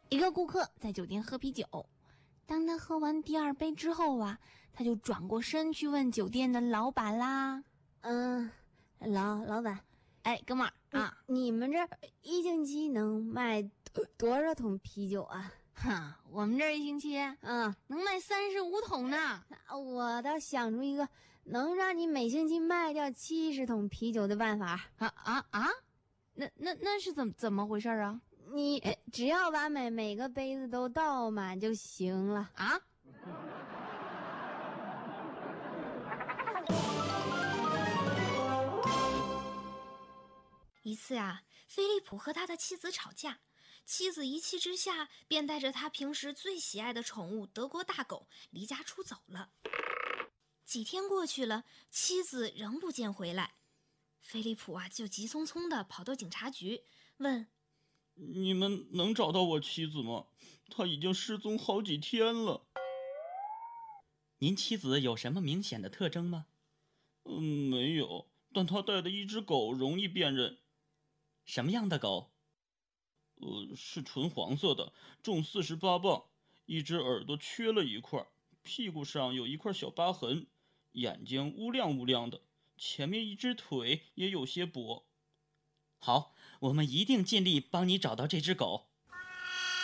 一个顾客在酒店喝啤酒，当他喝完第2杯之后啊，他就转过身去问酒店的老板啦：“ 老板， 哎，哥们儿啊， 你们这1星期能卖多少桶啤酒啊？”“ 哈，我们这1星期能卖35桶呢。”“ 我倒想出一个能让你每星期卖掉70桶啤酒的办法。”“ 那是怎么回事啊？”“ 你只要把每个杯子都倒满就行了。”“ 啊？” 一次呀，菲利普和他的妻子吵架，妻子一气之下便带着他平时最喜爱的宠物德国大狗离家出走了。几天过去了，妻子仍不见回来，菲利普就急匆匆地跑到警察局，问：“ 你们能找到我妻子吗？她已经失踪好几天了。”“ 您妻子有什么明显的特征吗？”“ 没有，但她带的一只狗容易辨认。”“ 什么样的狗？”“ 是纯黄色的，重48磅，一只耳朵缺了一块，屁股上有一块小疤痕，眼睛乌亮乌亮的，前面一只腿也有些跛。”“ 好，我们一定尽力帮你找到这只狗。”